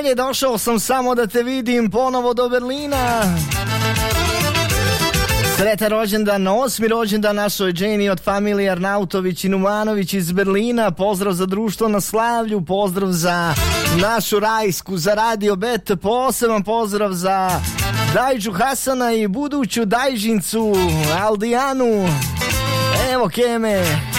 dalje, došao sam samo da te vidim ponovo do Berlina. Sretan rođendan, 8. rođendan našoj Dženi od familije Arnautović i Numanović iz Berlina. Pozdrav za društvo na slavlju, pozdrav za našu Rajsku, za Radio Bet, poseban pozdrav za Dajđu Hasana i buduću Dajžincu Aldijanu. Evo Keme.